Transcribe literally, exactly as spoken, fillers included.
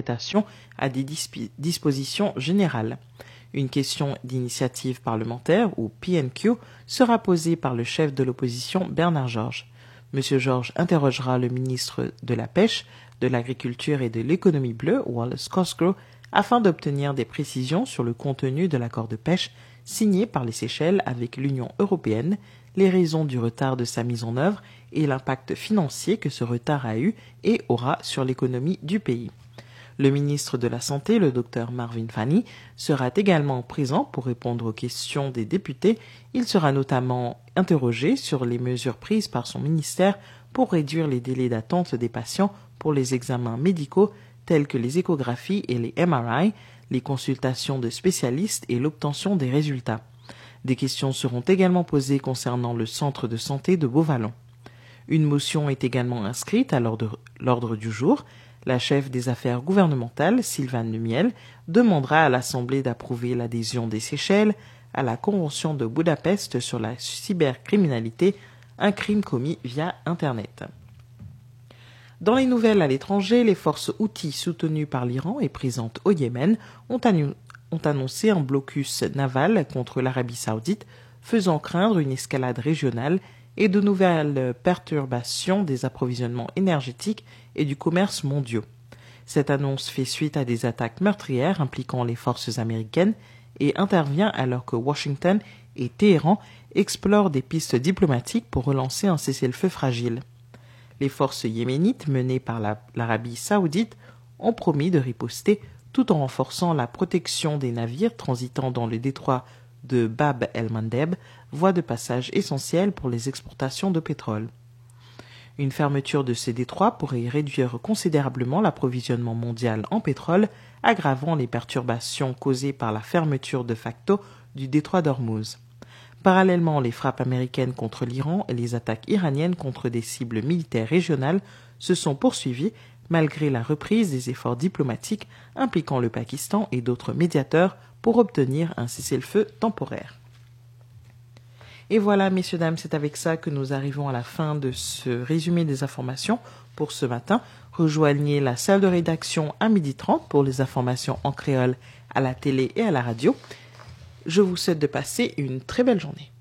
interprétation à des disp- dispositions générales. Une question d'initiative parlementaire, ou P N Q, sera posée par le chef de l'opposition Bernard Georges. Monsieur Georges interrogera le ministre de la Pêche, de l'Agriculture et de l'Économie bleue, Wallace Cosgrove, afin d'obtenir des précisions sur le contenu de l'accord de pêche signé par les Seychelles avec l'Union européenne, les raisons du retard de sa mise en œuvre et l'impact financier que ce retard a eu et aura sur l'économie du pays. Le ministre de la Santé, le docteur Marvin Fanny, sera également présent pour répondre aux questions des députés. Il sera notamment interrogé sur les mesures prises par son ministère pour réduire les délais d'attente des patients pour les examens médicaux tels que les échographies et les M R I, les consultations de spécialistes et l'obtention des résultats. Des questions seront également posées concernant le centre de santé de Beauvallon. Une motion est également inscrite à l'ordre, l'ordre du jour. La chef des affaires gouvernementales, Sylvane Lumiel, demandera à l'Assemblée d'approuver l'adhésion des Seychelles à la Convention de Budapest sur la cybercriminalité, un crime commis via Internet. Dans les nouvelles à l'étranger, les forces Houthis soutenues par l'Iran et présentes au Yémen ont, annu- ont annoncé un blocus naval contre l'Arabie saoudite, faisant craindre une escalade régionale et de nouvelles perturbations des approvisionnements énergétiques et du commerce mondiaux. Cette annonce fait suite à des attaques meurtrières impliquant les forces américaines et intervient alors que Washington et Téhéran explorent des pistes diplomatiques pour relancer un cessez-le-feu fragile. Les forces yéménites menées par la, l'Arabie saoudite ont promis de riposter tout en renforçant la protection des navires transitant dans le détroit de Bab el-Mandeb, voie de passage essentielle pour les exportations de pétrole. Une fermeture de ces détroits pourrait réduire considérablement l'approvisionnement mondial en pétrole, aggravant les perturbations causées par la fermeture de facto du détroit d'Ormuz. Parallèlement, les frappes américaines contre l'Iran et les attaques iraniennes contre des cibles militaires régionales se sont poursuivies malgré la reprise des efforts diplomatiques impliquant le Pakistan et d'autres médiateurs pour obtenir un cessez-le-feu temporaire. Et voilà, messieurs, dames, c'est avec ça que nous arrivons à la fin de ce résumé des informations pour ce matin. Rejoignez la salle de rédaction à midi trente pour les informations en créole à la télé et à la radio. Je vous souhaite de passer une très belle journée.